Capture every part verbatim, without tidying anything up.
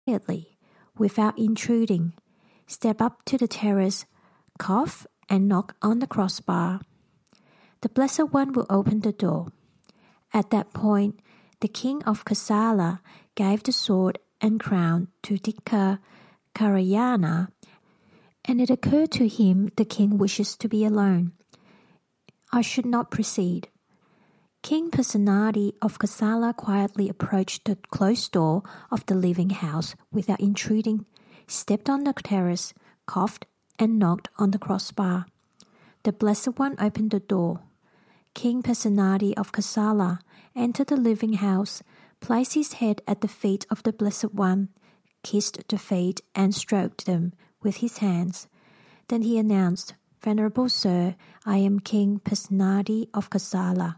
quietly, without intruding, step up to the terrace, cough, and knock on the crossbar. The Blessed One will open the door. At that point, the king of Kosala gave the sword and crown to Dika Karayana, and it occurred to him the king wishes to be alone. I should not proceed. King Pasenadi of Kosala quietly approached the closed door of the living house without intruding, stepped on the terrace, coughed, and knocked on the crossbar. The Blessed One opened the door. King Pasenadi of Kosala entered the living house, placed his head at the feet of the Blessed One, kissed the feet and stroked them with his hands. Then he announced, "Venerable Sir, I am King Pasenadi of Kosala."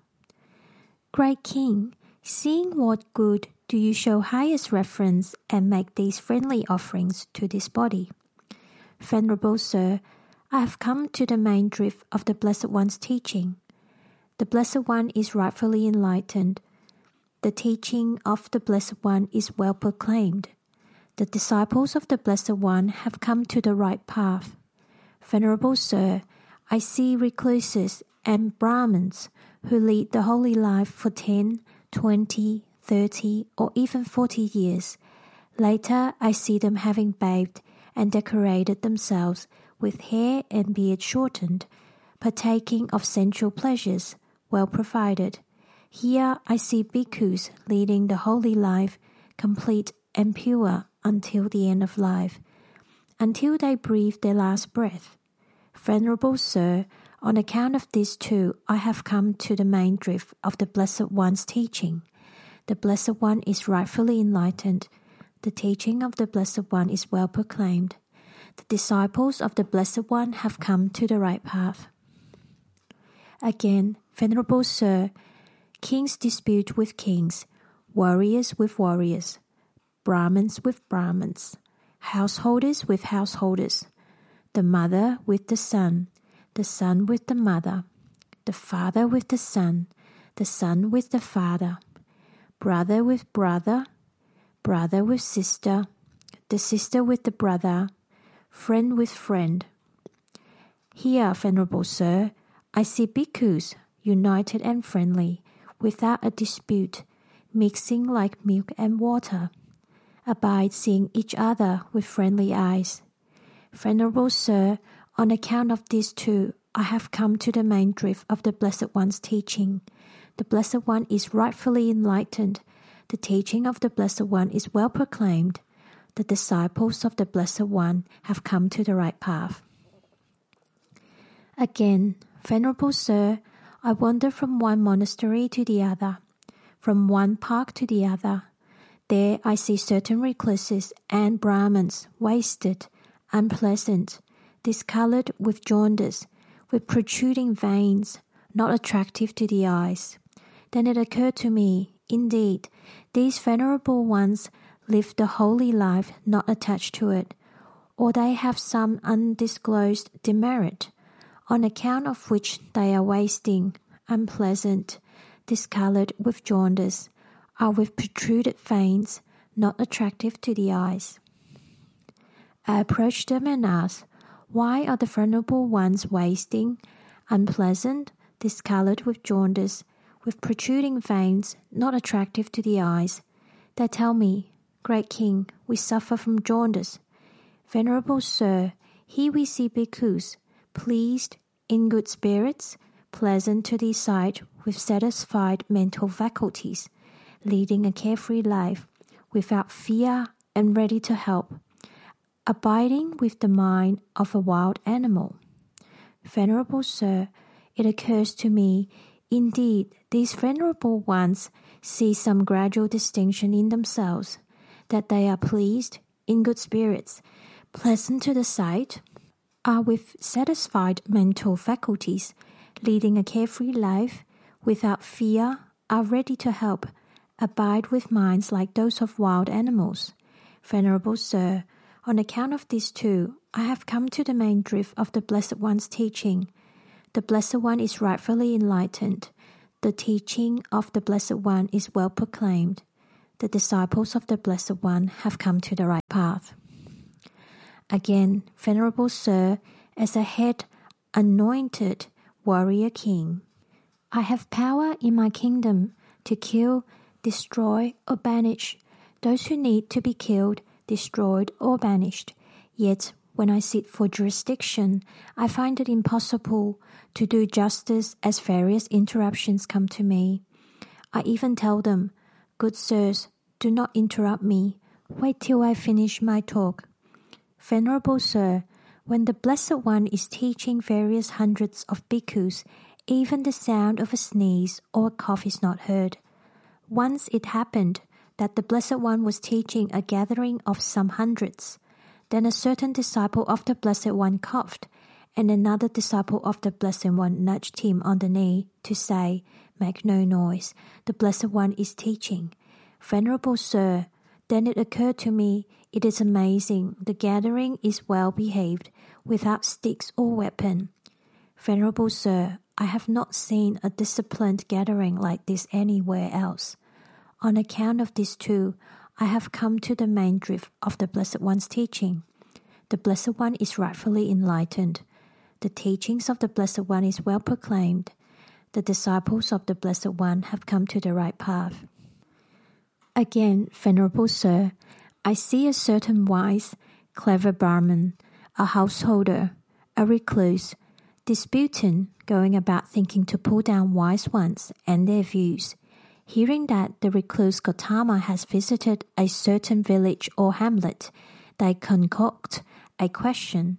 Great King, seeing what good do you show highest reverence and make these friendly offerings to this body? Venerable Sir, I have come to the main drift of the Blessed One's teaching. The Blessed One is rightfully enlightened. The teaching of the Blessed One is well proclaimed. The disciples of the Blessed One have come to the right path. Venerable Sir, I see recluses and Brahmins who lead the holy life for ten, twenty, thirty, or even forty years. Later, I see them having bathed and decorated themselves with hair and beard shortened, partaking of sensual pleasures, well provided. Here I see bhikkhus leading the holy life, complete and pure until the end of life, until they breathe their last breath. Venerable Sir, on account of this too, I have come to the main drift of the Blessed One's teaching. The Blessed One is rightfully enlightened. The teaching of the Blessed One is well proclaimed. The disciples of the Blessed One have come to the right path. Again, Venerable Sir, kings dispute with kings, warriors with warriors, Brahmins with Brahmins, householders with householders, the mother with the son, the son with the mother, the father with the son, the son with the father, brother with brother, brother with sister, the sister with the brother, friend with friend. Here, Venerable Sir, I see bhikkhus, united and friendly, without a dispute, mixing like milk and water, abide seeing each other with friendly eyes. Venerable Sir, on account of this too, I have come to the main drift of the Blessed One's teaching. The Blessed One is rightfully enlightened. The teaching of the Blessed One is well proclaimed. The disciples of the Blessed One have come to the right path. Again, Venerable Sir, I wander from one monastery to the other, from one park to the other. There I see certain recluses and Brahmins, wasted, unpleasant, discolored with jaundice, with protruding veins, not attractive to the eyes. Then it occurred to me, indeed, these venerable ones live the holy life not attached to it, or they have some undisclosed demerit, on account of which they are wasting, unpleasant, discolored with jaundice, are with protruded veins, not attractive to the eyes. I approached them and asked, why are the venerable ones wasting, unpleasant, discolored with jaundice, with protruding veins, not attractive to the eyes? They tell me, Great King, we suffer from jaundice. Venerable Sir, here we see bhikkhus, pleased, in good spirits, pleasant to the sight, with satisfied mental faculties, leading a carefree life, without fear and ready to help, abiding with the mind of a wild animal. Venerable Sir, it occurs to me, indeed, these venerable ones see some gradual distinction in themselves, that they are pleased, in good spirits, pleasant to the sight, are with satisfied mental faculties, leading a carefree life, without fear, are ready to help, abide with minds like those of wild animals. Venerable Sir, on account of this too, I have come to the main drift of the Blessed One's teaching. The Blessed One is rightfully enlightened. The teaching of the Blessed One is well proclaimed. the disciples of the Blessed One have come to the right path. Again, Venerable Sir, as a head anointed warrior king, I have power in my kingdom to kill, destroy, or banish those who need to be killed, destroyed, or banished. Yet, when I sit for jurisdiction, I find it impossible to do justice as various interruptions come to me. I even tell them, "Good sirs, do not interrupt me. Wait till I finish my talk." Venerable Sir, when the Blessed One is teaching various hundreds of bhikkhus, even the sound of a sneeze or a cough is not heard. Once it happened that the Blessed One was teaching a gathering of some hundreds. Then a certain disciple of the Blessed One coughed, and another disciple of the Blessed One nudged him on the knee to say, "Make no noise, the Blessed One is teaching." Venerable Sir, then it occurred to me, it is amazing the gathering is well behaved, without sticks or weapon. Venerable Sir, I have not seen a disciplined gathering like this anywhere else. On account of this too, I have come to the main drift of the Blessed One's teaching. The Blessed One is rightfully enlightened. The teachings of the Blessed One is well proclaimed. The disciples of the Blessed One have come to the right path. Again, Venerable Sir, I see a certain wise, clever Brahmin, a householder, a recluse, disputant, going about thinking to pull down wise ones and their views. Hearing that the recluse Gautama has visited a certain village or hamlet, they concoct a question.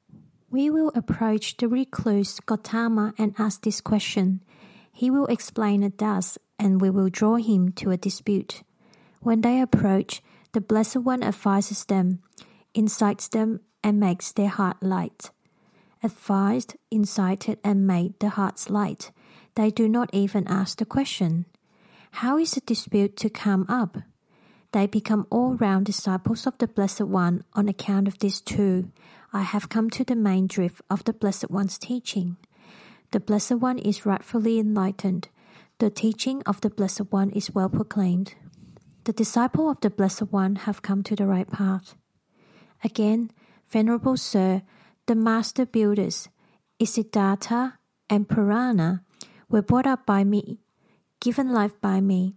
We will approach the recluse Gautama and ask this question. He will explain it thus, and we will draw him to a dispute. When they approach, the Blessed One advises them, incites them, and makes their heart light. Advised, incited, and made the hearts light, they do not even ask the question. How is a dispute to come up? They become all-round disciples of the Blessed One on account of this too. I have come to the main drift of the Blessed One's teaching. The Blessed One is rightfully enlightened. The teaching of the Blessed One is well proclaimed. The disciple of the Blessed One have come to the right path. Again, Venerable Sir, the master builders, Isiddhartha and Purana, were brought up by me, given life by me,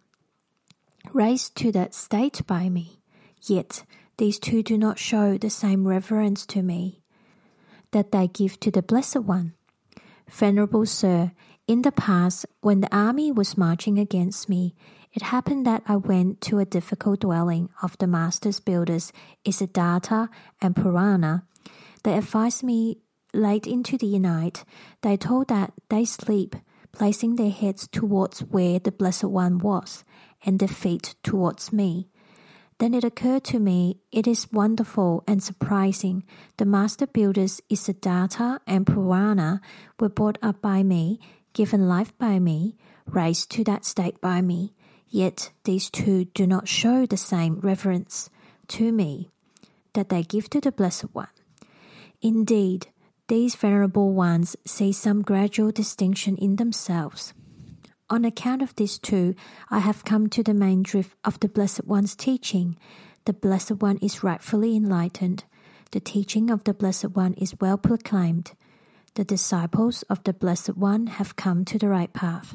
raised to that state by me. Yet these two do not show the same reverence to me that they give to the Blessed One. Venerable Sir, in the past, when the army was marching against me, it happened that I went to a difficult dwelling of the master's builders, Isiddhartha and Purana. They advised me late into the night. They told that they sleep, placing their heads towards where the Blessed One was, and their feet towards me. Then it occurred to me, it is wonderful and surprising. The master builders Isiddhartha and Purana were brought up by me, given life by me, raised to that state by me. Yet these two do not show the same reverence to me that they give to the Blessed One. Indeed, these venerable ones see some gradual distinction in themselves. On account of this too, I have come to the main drift of the Blessed One's teaching. The Blessed One is rightfully enlightened. The teaching of the Blessed One is well proclaimed. The disciples of the Blessed One have come to the right path.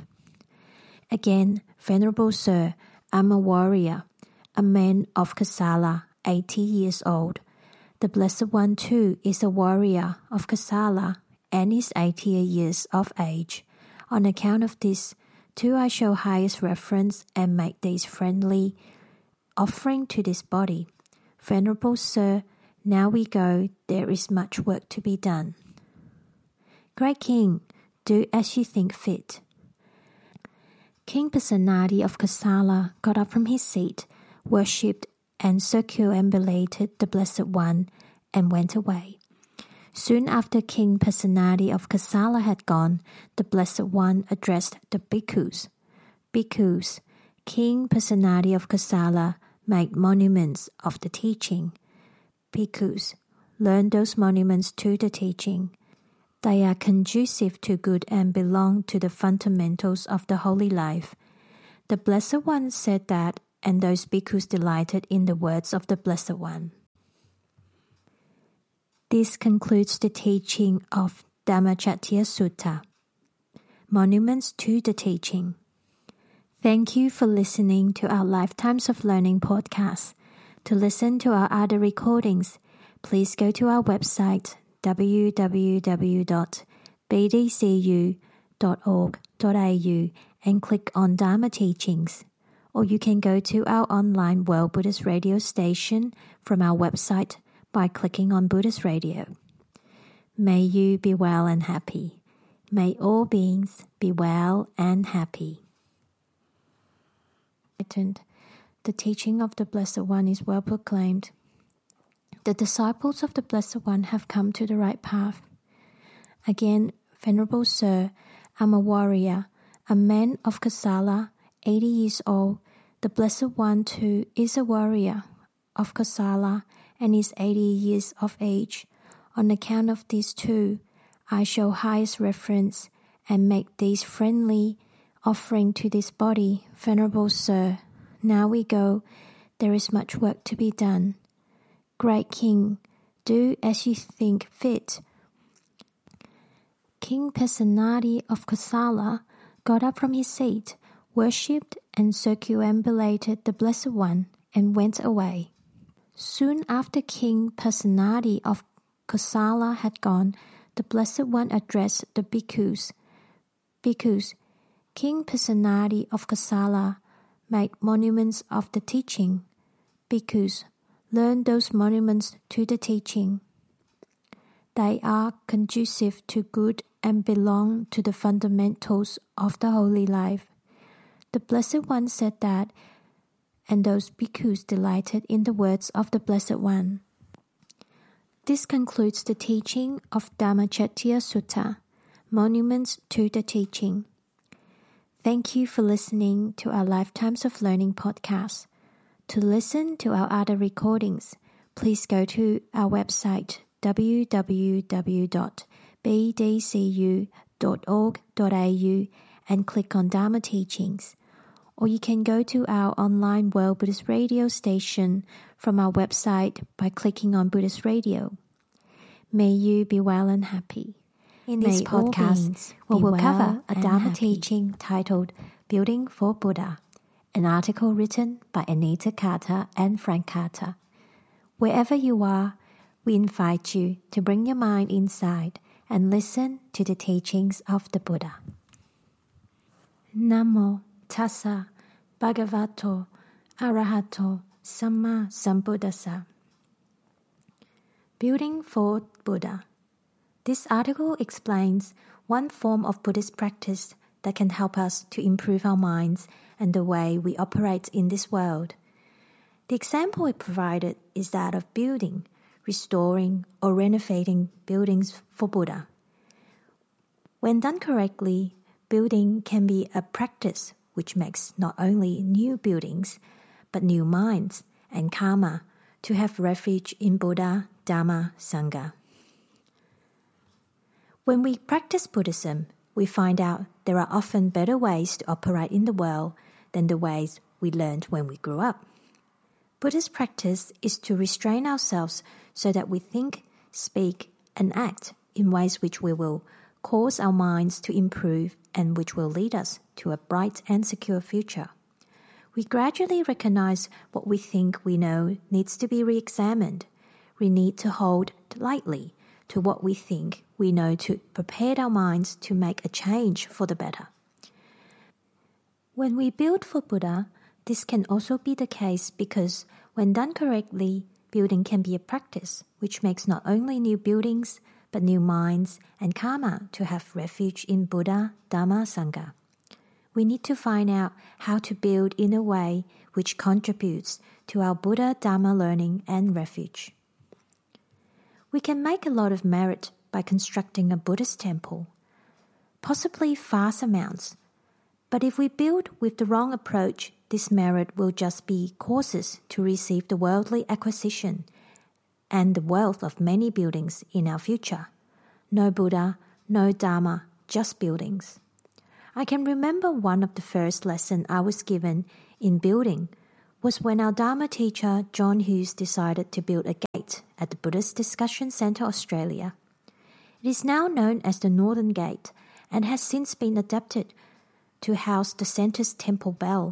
Again, Venerable Sir, I am a warrior, a man of Kosala, eighty years old. The Blessed One too is a warrior of Kosala and is eighty years of age. On account of this, too I show highest reverence and make this friendly offering to this body. Venerable Sir, now we go, there is much work to be done. Great King, do as you think fit. King Pasenadi of Kosala got up from his seat, worshipped and circumambulated the Blessed One, and went away. Soon after King Pasenadi of Kosala had gone, the Blessed One addressed the bhikkhus. Bhikkhus, King Pasenadi of Kosala made monuments of the teaching. Bhikkhus, learn those monuments to the teaching. They are conducive to good and belong to the fundamentals of the holy life. The Blessed One said that and those bhikkhus delighted in the words of the Blessed One. This concludes the teaching of Dhammacattiya Sutta, Monuments to the Teaching. Thank you for listening to our Lifetimes of Learning podcast. To listen to our other recordings, please go to our website w w w dot b d c u dot org dot a u and click on Dharma Teachings. Or you can go to our online World Buddhist Radio station from our website by clicking on Buddhist Radio. May you be well and happy. May all beings be well and happy. The teaching of the Blessed One is well proclaimed. The disciples of the Blessed One have come to the right path. Again, Venerable Sir, I'm a warrior, a man of Kosala, eighty years old. The Blessed One too is a warrior of Kosala and is eighty years of age. On account of these two, I show highest reverence and make these friendly offering to this body. Venerable Sir, now we go. There is much work to be done. Great King, do as you think fit. King Pasenadi of Kosala got up from his seat, worshipped and circumambulated the Blessed One, and went away. Soon after King Pasenadi of Kosala had gone, the Blessed One addressed the bhikkhus. Bhikkhus, King Pasenadi of Kosala made monuments of the teaching. Bhikkhus, learn those monuments to the teaching. They are conducive to good and belong to the fundamentals of the holy life. The Blessed One said that, and those bhikkhus delighted in the words of the Blessed One. This concludes the teaching of Dhammacattiya Sutta, Monuments to the Teaching. Thank you for listening to our Lifetimes of Learning podcast. To listen to our other recordings, please go to our website w w w dot b d c u dot org dot a u and click on Dharma Teachings. Or you can go to our online World Buddhist Radio station from our website by clicking on Buddhist Radio. May you be well and happy. In this May podcast, we will well cover a Dharma happy. teaching titled Building for Buddha, an article written by Anita Carter and Frank Carter. Wherever you are, we invite you to bring your mind inside and listen to the teachings of the Buddha. Namo Tassa Bhagavato Arahato Samma Sambuddhassa. Building for Buddha. This article explains one form of Buddhist practice that can help us to improve our minds and the way we operate in this world. The example it provided is that of building, restoring, or renovating buildings for Buddha. When done correctly, building can be a practice which makes not only new buildings, but new minds and karma to have refuge in Buddha, Dhamma, Sangha. When we practice Buddhism, we find out there are often better ways to operate in the world than the ways we learned when we grew up. Buddhist practice is to restrain ourselves so that we think, speak, and act in ways which we will cause our minds to improve and which will lead us to a bright and secure future. We gradually recognize what we think we know needs to be re-examined. We need to hold lightly to what we think we know to prepare our minds to make a change for the better. When we build for Buddha, this can also be the case because when done correctly, building can be a practice which makes not only new buildings, but new minds and karma to have refuge in Buddha, Dhamma, Sangha. We need to find out how to build in a way which contributes to our Buddha, Dhamma learning and refuge. We can make a lot of merit by constructing a Buddhist temple, possibly vast amounts, but if we build with the wrong approach, this merit will just be causes to receive the worldly acquisition and the wealth of many buildings in our future. No Buddha, no Dharma, just buildings. I can remember one of the first lessons I was given in building was when our Dharma teacher, John Hughes, decided to build a gate at the Buddhist Discussion Centre Australia. It is now known as the Northern Gate and has since been adapted to house the centre's temple bell.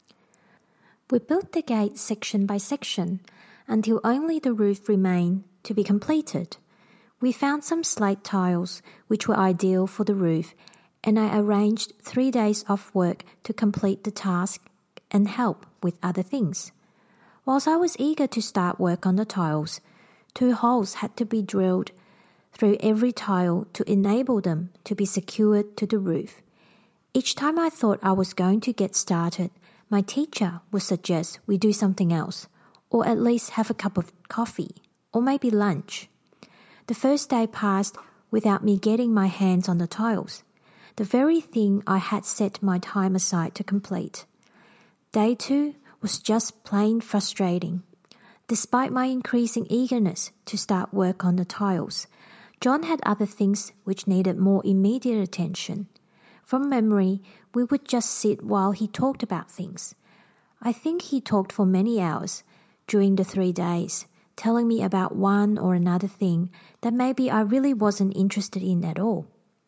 We built the gate section by section until only the roof remained to be completed. We found some slate tiles which were ideal for the roof, and I arranged three days of work to complete the task and help with other things. Whilst I was eager to start work on the tiles, two holes had to be drilled through every tile to enable them to be secured to the roof. Each time I thought I was going to get started, my teacher would suggest we do something else, or at least have a cup of coffee, or maybe lunch. The first day passed without me getting my hands on the tiles, the very thing I had set my time aside to complete. Day two was just plain frustrating. Despite my increasing eagerness to start work on the tiles, John had other things which needed more immediate attention. From memory, we would just sit while he talked about things. I think he talked for many hours during the three days, telling me about one or another thing that maybe I really wasn't interested in at all.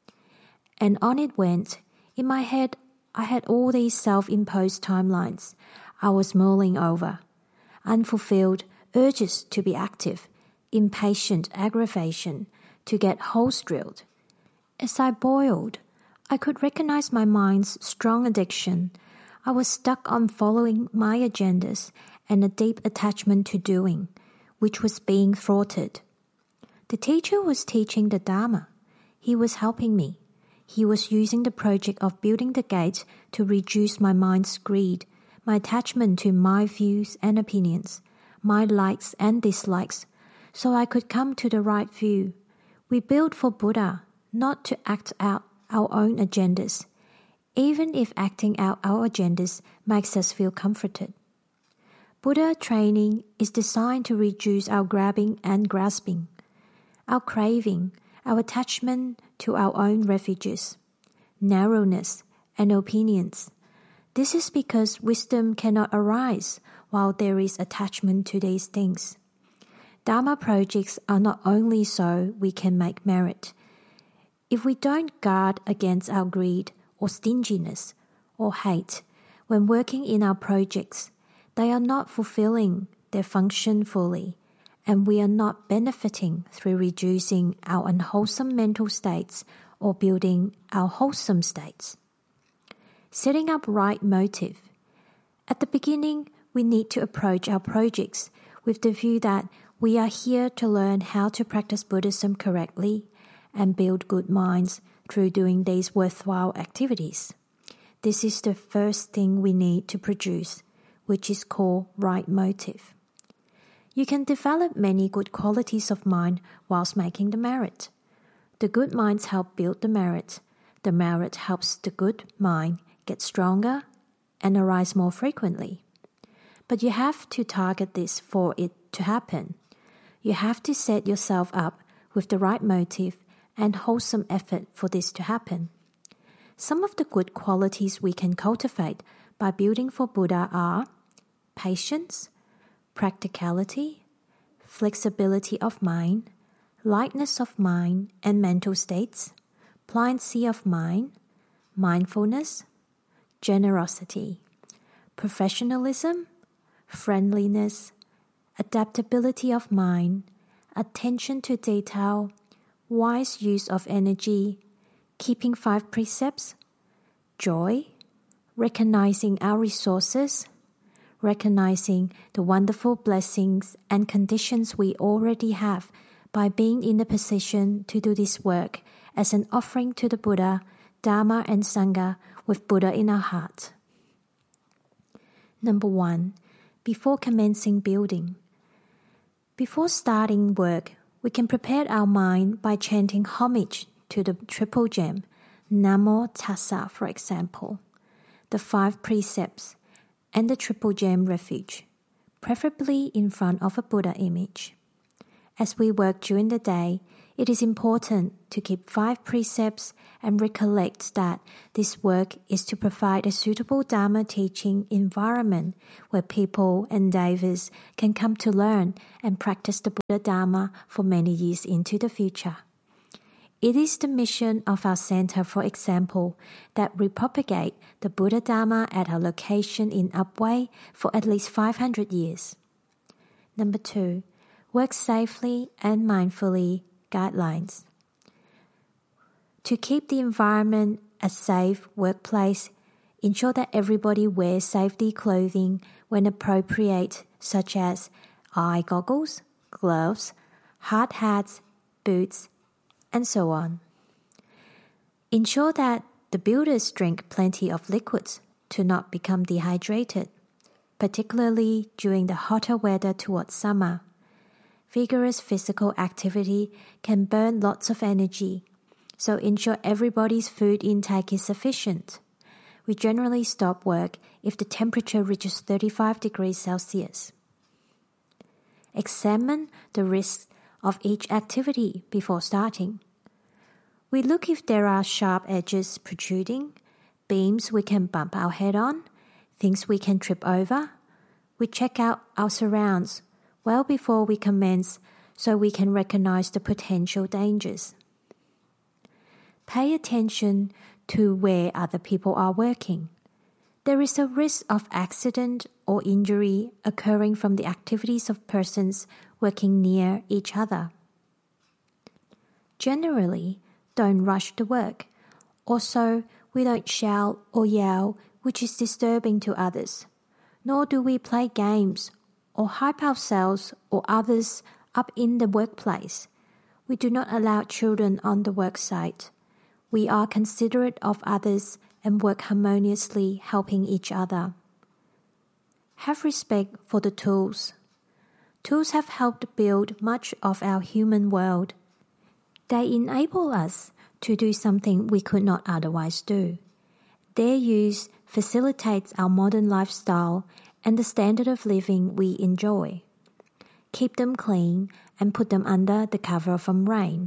And on it went. In my head, I had all these self-imposed timelines I was mulling over. Unfulfilled urges to be active, impatient aggravation to get holes drilled. As I boiled, I could recognize my mind's strong addiction. I was stuck on following my agendas and a deep attachment to doing, which was being thwarted. The teacher was teaching the Dharma. He was helping me. He was using the project of building the gate to reduce my mind's greed, my attachment to my views and opinions, my likes and dislikes, so I could come to the right view. We build for Buddha, not to act out our own agendas, even if acting out our agendas makes us feel comforted. Buddha training is designed to reduce our grabbing and grasping, our craving, our attachment to our own refuges, narrowness, and opinions. This is because wisdom cannot arise while there is attachment to these things. Dharma projects are not only so we can make merit. If we don't guard against our greed or stinginess or hate when working in our projects, they are not fulfilling their function fully, and we are not benefiting through reducing our unwholesome mental states or building our wholesome states. Setting up right motive. At the beginning, we need to approach our projects with the view that we are here to learn how to practice Buddhism correctly and build good minds through doing these worthwhile activities. This is the first thing we need to produce, which is called right motive. You can develop many good qualities of mind whilst making the merit. The good minds help build the merit. The merit helps the good mind get stronger and arise more frequently. But you have to target this for it to happen. You have to set yourself up with the right motive and wholesome effort for this to happen. Some of the good qualities we can cultivate by building for Buddha are patience, practicality, flexibility of mind, lightness of mind and mental states, pliancy of mind, mindfulness, generosity, professionalism, friendliness, adaptability of mind, attention to detail, wise use of energy, keeping five precepts, joy, recognizing our resources, recognizing the wonderful blessings and conditions we already have by being in a position to do this work as an offering to the Buddha, Dharma and Sangha with Buddha in our heart. Number one, before commencing building. Before starting work, we can prepare our mind by chanting homage to the Triple Gem, Namo Tassa, for example, the five precepts, and the Triple Gem refuge, preferably in front of a Buddha image. As we work during the day, it is important to keep five precepts and recollect that this work is to provide a suitable Dharma teaching environment where people and endeavors can come to learn and practice the Buddha Dharma for many years into the future. It is the mission of our center, for example, that we propagate the Buddha Dharma at our location in Upwey for at least five hundred years. Number two, work safely and mindfully. Guidelines. To keep the environment a safe workplace, ensure that everybody wears safety clothing when appropriate, such as eye goggles, gloves, hard hats, boots, and so on. Ensure that the builders drink plenty of liquids to not become dehydrated, particularly during the hotter weather towards summer. Vigorous physical activity can burn lots of energy, so ensure everybody's food intake is sufficient. We generally stop work if the temperature reaches thirty-five degrees Celsius. Examine the risks of each activity before starting. We look if there are sharp edges protruding, beams we can bump our head on, things we can trip over. We check out our surrounds well before we commence so we can recognize the potential dangers. Pay attention to where other people are working. There is a risk of accident or injury occurring from the activities of persons working near each other. Generally, don't rush the work. Also, we don't shout or yell, which is disturbing to others. Nor do we play games or hype ourselves or others up in the workplace. We do not allow children on the work site. We are considerate of others and work harmoniously, helping each other. Have respect for the tools. Tools have helped build much of our human world. They enable us to do something we could not otherwise do. Their use facilitates our modern lifestyle and the standard of living we enjoy. Keep them clean and put them under the cover from rain.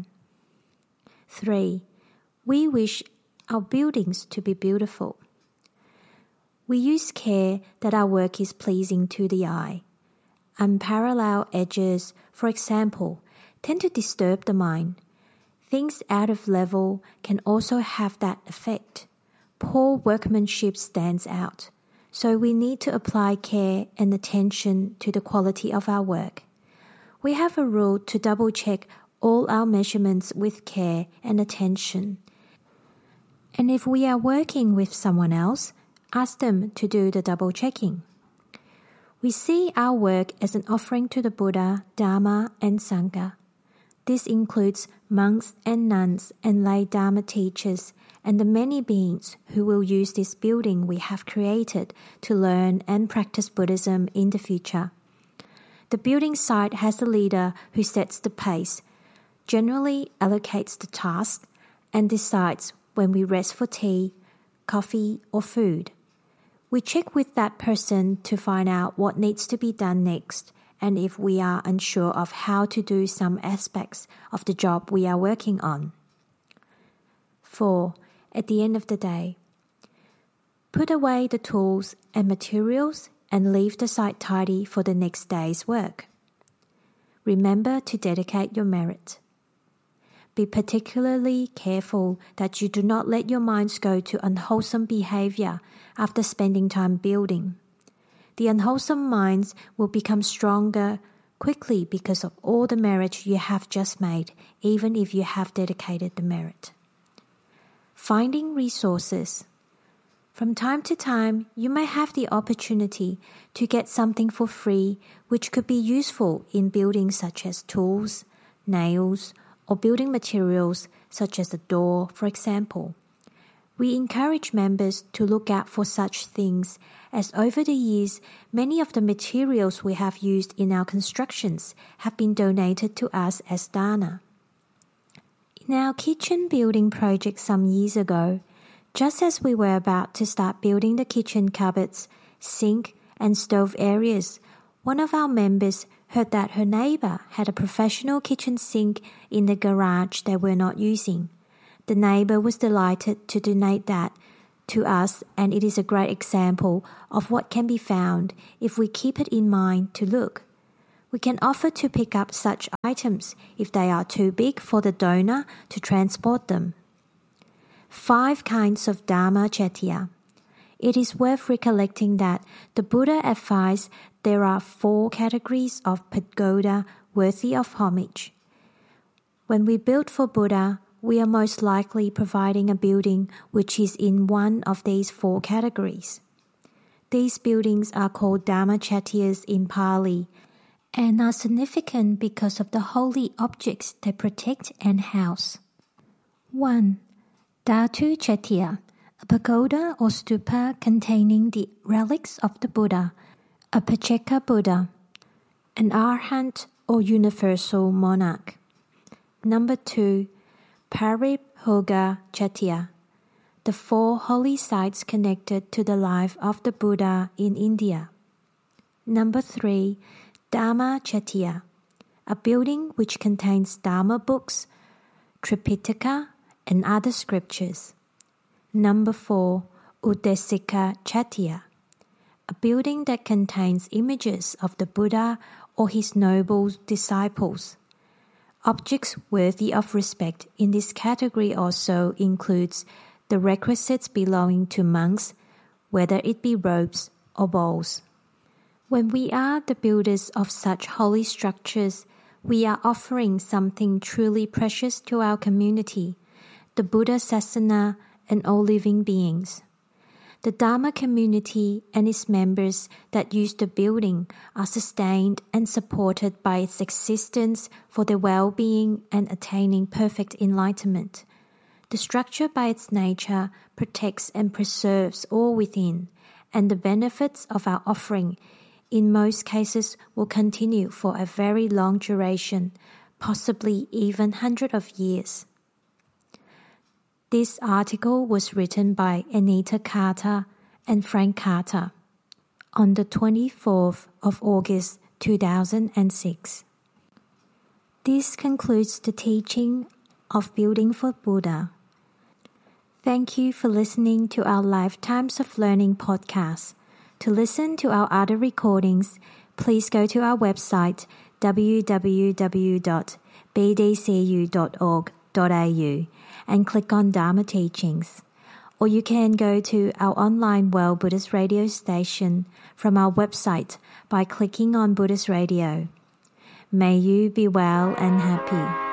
three. We wish our buildings to be beautiful. We use care that our work is pleasing to the eye. Unparalleled edges, for example, tend to disturb the mind. Things out of level can also have that effect. Poor workmanship stands out. So we need to apply care and attention to the quality of our work. We have a rule to double-check all our measurements with care and attention. And if we are working with someone else, ask them to do the double-checking. We see our work as an offering to the Buddha, Dharma, and Sangha. This includes monks and nuns and lay Dharma teachers and the many beings who will use this building we have created to learn and practice Buddhism in the future. The building site has a leader who sets the pace, generally allocates the task, and decides when we rest for tea, coffee, or food. We check with that person to find out what needs to be done next, and if we are unsure of how to do some aspects of the job we are working on. four. At the end of the day, put away the tools and materials and leave the site tidy for the next day's work. Remember to dedicate your merit. Be particularly careful that you do not let your minds go to unwholesome behavior after spending time building. The unwholesome minds will become stronger quickly because of all the merit you have just made, even if you have dedicated the merit. Finding resources. From time to time, you may have the opportunity to get something for free which could be useful in building, such as tools, nails, or building materials such as a door, for example. We encourage members to look out for such things, as over the years, many of the materials we have used in our constructions have been donated to us as dana. In our kitchen building project some years ago, just as we were about to start building the kitchen cupboards, sink, and stove areas, one of our members heard that her neighbor had a professional kitchen sink in the garage they were not using. The neighbor was delighted to donate that to us, and it is a great example of what can be found if we keep it in mind to look. We can offer to pick up such items if they are too big for the donor to transport them. Five kinds of Dharmachetya. It is worth recollecting that the Buddha advised there are four categories of pagoda worthy of homage. When we build for Buddha, we are most likely providing a building which is in one of these four categories. These buildings are called Dharmachetyas in Pali and are significant because of the holy objects they protect and house. one. Dhatu Chetya, a pagoda or stupa containing the relics of the Buddha, a Pacceka Buddha, an Arhat or universal monarch. Number two, Paribhoga Chetya, the four holy sites connected to the life of the Buddha in India. Number three, Dharma Chetya, a building which contains Dharma books, Tripitaka, and other scriptures. Number four, Udesika Chetya, a building that contains images of the Buddha or his noble disciples. Objects worthy of respect in this category also includes the requisites belonging to monks, whether it be robes or bowls. When we are the builders of such holy structures, we are offering something truly precious to our community, the Buddha Sasana and all living beings. The Dharma community and its members that use the building are sustained and supported by its existence for their well-being and attaining perfect enlightenment. The structure by its nature protects and preserves all within, and the benefits of our offering in most cases will continue for a very long duration, possibly even hundreds of years. This article was written by Anita Carter and Frank Carter on the twenty-fourth of August two thousand six. This concludes the teaching of Building for Buddha. Thank you for listening to our Lifetimes of Learning podcast. To listen to our other recordings, please go to our website w w w dot b d c u dot org dot a u and click on Dharma Teachings. Or you can go to our online World Buddhist Radio station from our website by clicking on Buddhist Radio. May you be well and happy.